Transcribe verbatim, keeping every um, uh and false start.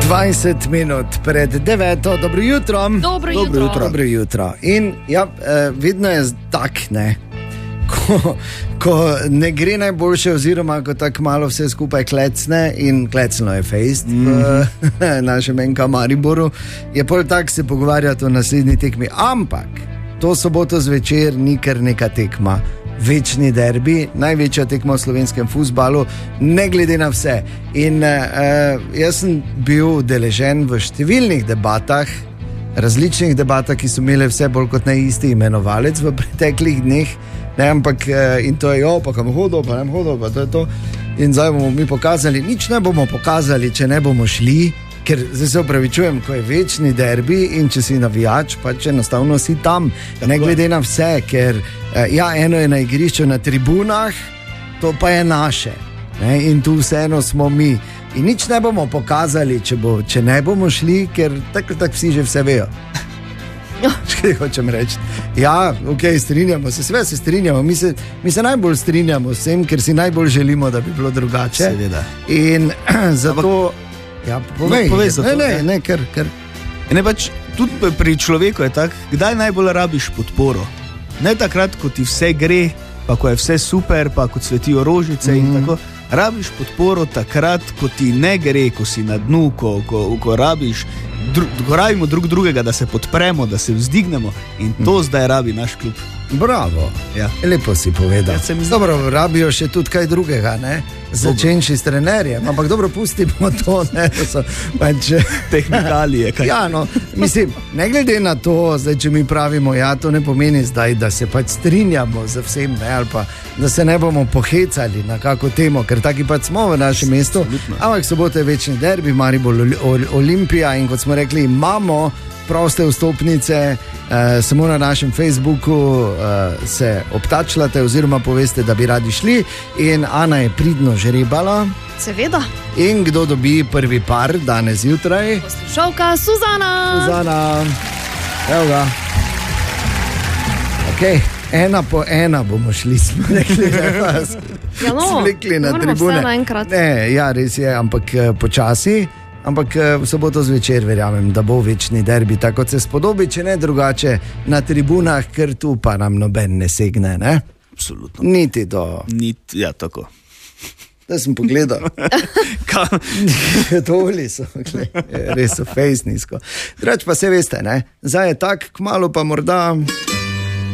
dvajset minut pred deveto, dobro jutro. Dobro jutro. Dobro jutro. Dobro jutro. In ja, vedno je tak, ne, ko, ko ne gre najboljše, oziroma ko tako malo vse skupaj klecne in klecno je fejst mm-hmm. v našem N K Mariboru, je pol tak se pogovarjati o naslednji tekmi. Ampak to soboto zvečer ni kar neka tekma. Večni derbi, največja tekma v slovenskem fuzbalu, ne glede na vse. In uh, jaz sem bil deležen v številnih debatah, različnih debatah, ki so imele vse bolj kot ne isti imenovalec v preteklih dneh, ne, ampak uh, in to je jo, pa kam hodo, pa ne hodo, pa to je to. In zdaj bomo mi pokazali, nič ne bomo pokazali, če ne bomo šli, ker zdaj se opravičujem, ko je večni derbi in če si navijač, pač enostavno si tam, ne glede na vse, ker ja, eno je na igrišču, na tribunah, to pa je naše, ne? In tu vseeno smo mi in nič ne bomo pokazali, če, bo, če ne bomo šli, ker tako tak vsi že vse vejo. Kaj hočem reči? Ja, ok, strinjamo se, sve se strinjamo, mi se, mi se najbolj strinjamo s tem, ker si najbolj želimo, da bi bilo drugače. Seveda. In zato ja, povej, no, povej zato, ne, ne, ne, ker, ker... Ne, pač, tudi pri človeku je tak, kdaj najbolj rabiš podporo? Ne takrat, ko ti vse gre, pa ko je vse super, pa ko cvetijo rožice mm-hmm. in tako. Rabiš podporo takrat, ko ti ne gre, ko si na dnu, ko, ko, ko rabiš, dru, ko rabimo drug drugega, da se podpremo, da se vzdignemo in to mm. zdaj rabi naš klub. Bravo, ja. Lepo si povedal. Ja, dobro, rabijo še tudi kaj drugega, ne? Začenši s trenerjem, ampak dobro, pustimo to, ne, to so pač tehnikalije. Kaj? Ja, no, mislim, ne glede na to, zdaj, če mi pravimo, ja, to ne pomeni zdaj, da se pač strinjamo z vsem, ne, ali pa, da se ne bomo pohecali na kako temo, ker taki pač smo v našem mestu, ampak soboto je večni derbi, Maribor Olimpija in kot smo rekli, imamo proste vstopnice, eh, samo na našem Facebooku eh, se obtačlate oziroma poveste, da bi radi šli in Ana je pridno žrebala. Seveda. In kdo dobi prvi par danes zjutraj? Poslušalka Suzana. Suzana. Evo ga. Ok, ena po ena bomo šli, smo rekli, ne vas. Ja no, Slikli na tribune. Ne, ja, res je, ampak počasi. Ampak v soboto zvečer verjamem, da bo večni derbi, tako se spodobi, če ne drugače na tribunah, ker tu pa nam noben ne segne, ne? Absolutno. Niti do... Niti, ja, tako. Da sem pogledal. Toli so, res so fejsnisko. Drugač pa se veste, ne? Zdaj je tak, kmalu pa morda...